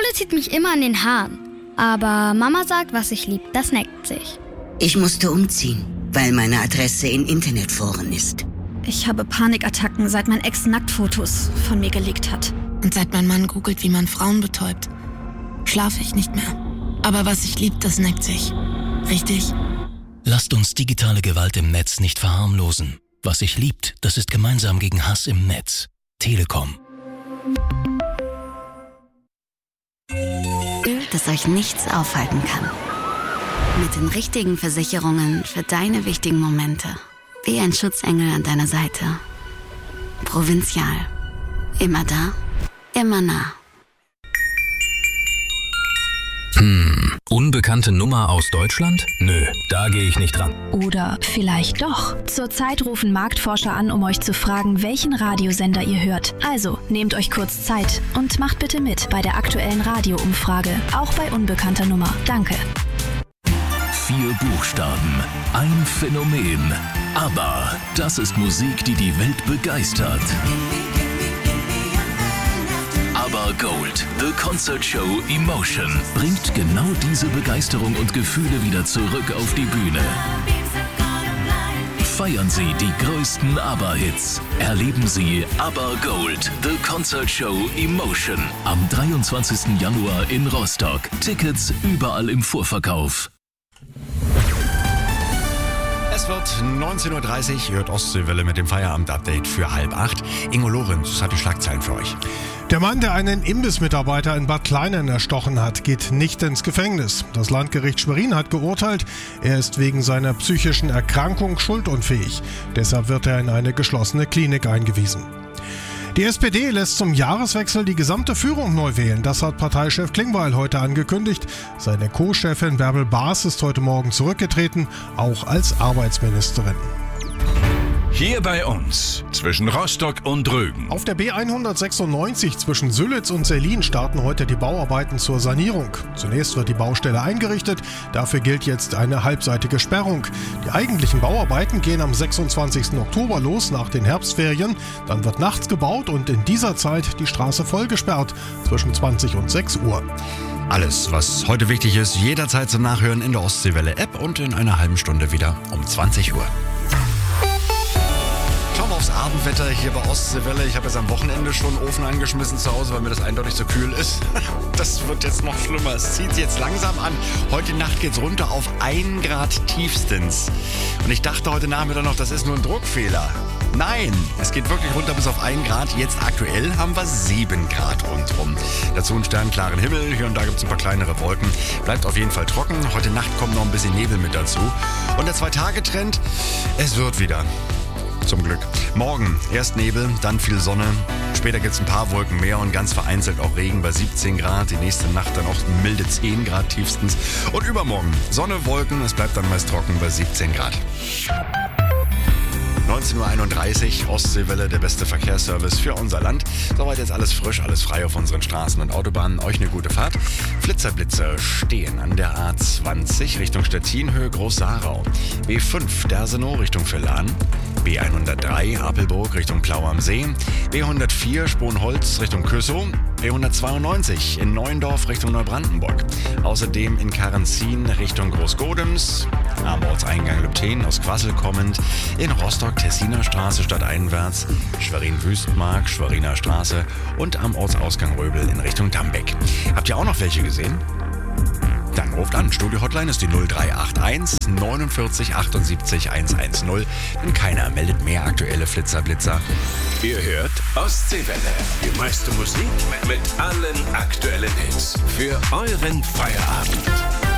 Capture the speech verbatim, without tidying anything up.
zieht mich immer an den Haaren. Aber Mama sagt, was sich liebt, das neckt sich. Ich musste umziehen, weil meine Adresse in Internetforen ist. Ich habe Panikattacken, seit mein Ex Nacktfotos von mir gelegt hat. Und seit mein Mann googelt, wie man Frauen betäubt, schlafe ich nicht mehr. Aber was sich liebt, das neckt sich. Richtig? Lasst uns digitale Gewalt im Netz nicht verharmlosen. Was sich liebt, das ist gemeinsam gegen Hass im Netz. Telekom. Dass euch nichts aufhalten kann. Mit den richtigen Versicherungen für deine wichtigen Momente. Wie ein Schutzengel an deiner Seite. Provinzial. Immer da, immer nah. Hm, unbekannte Nummer aus Deutschland? Nö, da gehe ich nicht ran. Oder vielleicht doch. Zurzeit rufen Marktforscher an, um euch zu fragen, welchen Radiosender ihr hört. Also, nehmt euch kurz Zeit und macht bitte mit bei der aktuellen Radioumfrage, auch bei unbekannter Nummer. Danke. Vier Buchstaben, ein Phänomen. Aber das ist Musik, die die Welt begeistert. Aber Gold, The Concert Show Emotion, bringt genau diese Begeisterung und Gefühle wieder zurück auf die Bühne. Feiern Sie die größten ABBA-Hits. Erleben Sie ABBA Gold, The Concert Show Emotion am dreiundzwanzigsten Januar in Rostock. Tickets überall im Vorverkauf. Es wird neunzehn Uhr dreißig, ihr hört Ostseewelle mit dem Feierabend-Update für halb acht. Ingo Lorenz hat die Schlagzeilen für euch. Der Mann, der einen Imbissmitarbeiter in Bad Kleinen erstochen hat, geht nicht ins Gefängnis. Das Landgericht Schwerin hat geurteilt, er ist wegen seiner psychischen Erkrankung schuldunfähig. Deshalb wird er in eine geschlossene Klinik eingewiesen. Die S P D lässt zum Jahreswechsel die gesamte Führung neu wählen. Das hat Parteichef Klingbeil heute angekündigt. Seine Co-Chefin Bärbel Baas ist heute Morgen zurückgetreten, auch als Arbeitsministerin. Hier bei uns, zwischen Rostock und Rügen. Auf der B hundertsechsundneunzig zwischen Sülitz und Sellin starten heute die Bauarbeiten zur Sanierung. Zunächst wird die Baustelle eingerichtet, dafür gilt jetzt eine halbseitige Sperrung. Die eigentlichen Bauarbeiten gehen am sechsundzwanzigsten Oktober los nach den Herbstferien. Dann wird nachts gebaut und in dieser Zeit die Straße voll gesperrt, zwischen zwanzig und sechs Uhr. Alles, was heute wichtig ist, jederzeit zum Nachhören in der Ostseewelle-App und in einer halben Stunde wieder um zwanzig Uhr. Schauen wir aufs Abendwetter hier bei Ostseewelle. Ich habe jetzt am Wochenende schon einen Ofen angeschmissen zu Hause, weil mir das eindeutig so kühl ist. Das wird jetzt noch schlimmer. Es zieht jetzt langsam an. Heute Nacht geht es runter auf ein Grad tiefstens. Und ich dachte heute Nachmittag noch, das ist nur ein Druckfehler. Nein, es geht wirklich runter bis auf ein Grad. Jetzt aktuell haben wir sieben Grad rundherum. Dazu einen sternklaren Himmel. Hier und da gibt es ein paar kleinere Wolken. Bleibt auf jeden Fall trocken. Heute Nacht kommt noch ein bisschen Nebel mit dazu. Und der Zwei-Tage-Trend, es wird wieder. Zum Glück. Morgen erst Nebel, dann viel Sonne. Später gibt es ein paar Wolken mehr und ganz vereinzelt auch Regen bei siebzehn Grad. Die nächste Nacht dann auch milde zehn Grad tiefstens. Und übermorgen Sonne, Wolken, es bleibt dann meist trocken bei siebzehn Grad. neunzehn Uhr einunddreißig, Ostseewelle, der beste Verkehrsservice für unser Land. Soweit jetzt alles frisch, alles frei auf unseren Straßen und Autobahnen. Euch eine gute Fahrt. Flitzer-Blitzer stehen an der A zwanzig Richtung Stettin, Höhe Groß-Sarau. B fünf, Dersenow Richtung Villan. B hundertdrei, Apelburg Richtung Plau am See. B hundertvier, Sponholz Richtung Kösow. B hundertzweiundneunzig in Neuendorf Richtung Neubrandenburg. Außerdem in Karenzin Richtung Großgodems. Am Ortseingang Lübten aus Quassel kommend. In Rostock Tessiner Straße stadteinwärts. Schwerin-Wüstmark, Schweriner Straße. Und am Ortsausgang Röbel in Richtung Dambeck. Habt ihr auch noch welche gesehen? Dann ruft an. Studio-Hotline ist die null drei acht eins neunundvierzig achtundsiebzig hundertzehn. Denn keiner meldet mehr aktuelle Flitzer-Blitzer. Ihr hört Ostseewelle. Die meiste Musik mit allen aktuellen Hits. Für euren Feierabend.